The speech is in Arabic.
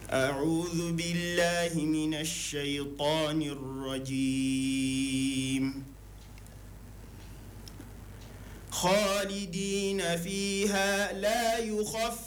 أعوذ بالله من الشيطان الرجيم خالدين فيها لا يخفف